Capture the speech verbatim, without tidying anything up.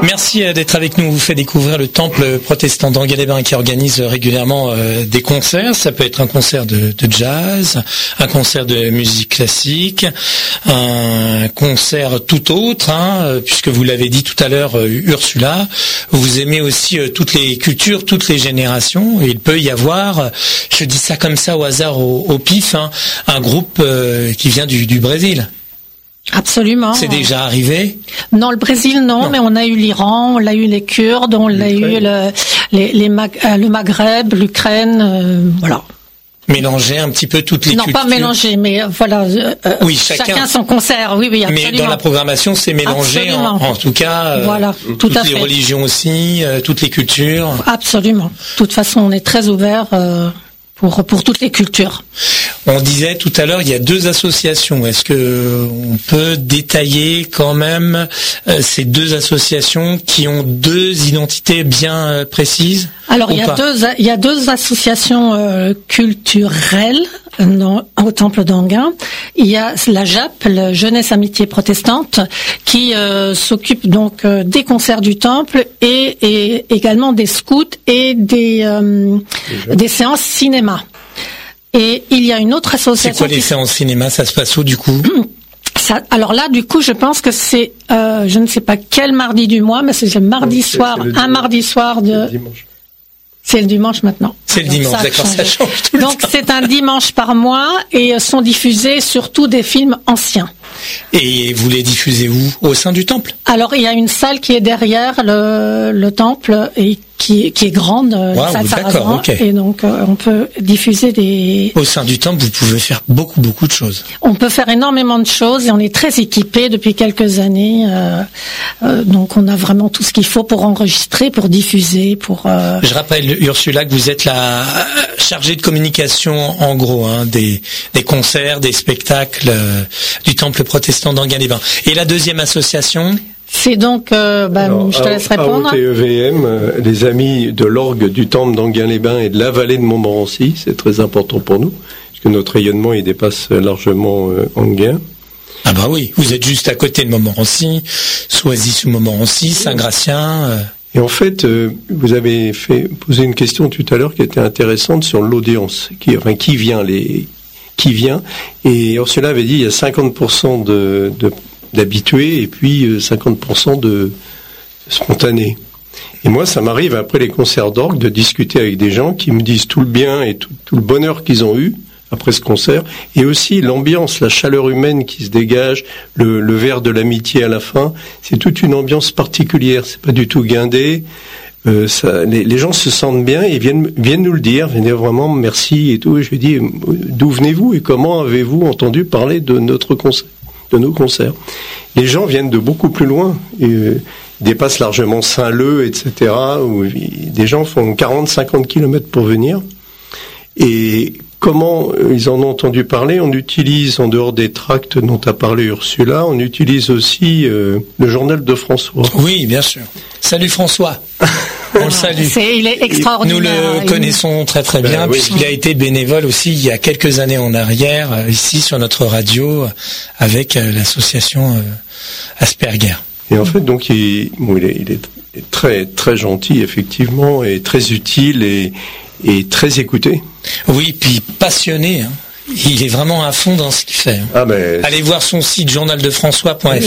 Merci d'être avec nous. On vous fait découvrir le temple protestant d'Enghien-les-Bains qui organise régulièrement euh, des concerts. Ça peut être un concert de, de jazz, un concert de musique classique, un concert tout autre, hein, puisque vous l'avez dit tout à l'heure, euh, Ursula, vous aimez aussi euh, toutes les cultures, toutes les générations. Et il peut y avoir, euh, je dis ça comme ça au hasard, au, au pif, hein, un groupe euh, qui vient du, du Brésil. Absolument. C'est déjà arrivé? Non, le Brésil, non, non, mais on a eu l'Iran, on a eu les Kurdes, on a eu le, les, les Mag- euh, le Maghreb, l'Ukraine, euh, voilà. Mélanger un petit peu toutes les non, cultures. Non, pas mélanger, mais euh, voilà. Euh, oui, chacun, chacun son concert, oui, oui, absolument. Mais dans la programmation, c'est mélangé, en, en tout cas. Euh, voilà, tout toutes à les fait. religions aussi, euh, toutes les cultures. Absolument. De toute façon, on est très ouvert euh, pour pour toutes les cultures. On disait tout à l'heure, il y a deux associations. Est-ce que on peut détailler quand même euh, ces deux associations qui ont deux identités bien euh, précises? Alors il y a pas deux il y a deux associations euh, culturelles non, au temple d'Enghien. Il y a la J A P, la Jeunesse Amitié Protestante, qui euh, s'occupe donc euh, des concerts du temple et, et également des scouts et des euh, des séances cinéma. Et il y a une autre association. C'est quoi les séances cinéma? Ça se passe où du coup? Ça, alors là, du coup, je pense que c'est, euh, je ne sais pas quel mardi du mois, mais c'est le mardi c'est, soir, c'est le un mardi soir de. C'est le dimanche. C'est le dimanche maintenant. C'est le dimanche, d'accord, ça change tout le Donc temps. c'est un dimanche par mois et sont diffusés surtout des films anciens. Et vous les diffusez où? Au sein du temple? Alors il y a une salle qui est derrière le, le temple et qui, qui est grande, wow, la salle Sarrazin, okay. Et donc euh, on peut diffuser des. Au sein du temple, vous pouvez faire beaucoup beaucoup de choses. On peut faire énormément de choses et on est très équipé depuis quelques années. Euh, euh, donc on a vraiment tout ce qu'il faut pour enregistrer, pour diffuser, pour. Euh... Je rappelle Ursula que vous êtes la chargée de communication en gros hein, des des concerts, des spectacles euh, du temple protestant d'Enghien-les-Bains. Et la deuxième association? C'est donc, euh, bah, Alors, je te laisse répondre. A O T E V M, euh, les amis de l'orgue du temple d'Enghien-les-Bains et de la vallée de Montmorency, c'est très important pour nous, puisque notre rayonnement il dépasse largement euh, Enghien. Ah bah oui, vous êtes juste à côté de Montmorency, Soisy-sous-Montmorency, Saint-Gratien. Euh... Et en fait, euh, vous avez fait poser une question tout à l'heure qui était intéressante sur l'audience, qui, enfin, qui vient, les, qui vient. Et Ursula avait dit il y a cinquante pour cent de, de d'habitués et puis cinquante pour cent de spontanés. Et moi, ça m'arrive après les concerts d'orgue de discuter avec des gens qui me disent tout le bien et tout, tout le bonheur qu'ils ont eu après ce concert, et aussi l'ambiance, la chaleur humaine qui se dégage, le, le verre de l'amitié à la fin. C'est toute une ambiance particulière. C'est pas du tout guindé. Euh, ça, les, les gens se sentent bien et viennent viennent nous le dire, viennent dire vraiment merci et tout. Et je lui dis d'où venez-vous et comment avez-vous entendu parler de notre concert, de nos concerts. Les gens viennent de beaucoup plus loin, et, euh, ils dépassent largement Saint-Leu, et cetera. Où des gens font quarante à cinquante kilomètres pour venir. Et comment ils en ont entendu parler? On utilise, en dehors des tracts dont a parlé Ursula, on utilise aussi euh, le journal de François. Oui, bien sûr. Salut François. On le salue. C'est, il est extraordinaire. Nous le il... connaissons très très bien, ben, oui. puisqu'il a été bénévole aussi il y a quelques années en arrière, ici sur notre radio, avec l'association Asperger. Et en fait, donc, il, bon, il, est, il est très très gentil, effectivement, et très utile et, et très écouté. Oui, puis passionné. Hein. Il est vraiment à fond dans ce qu'il fait. Ah ben, allez voir son site journal de françois point f r.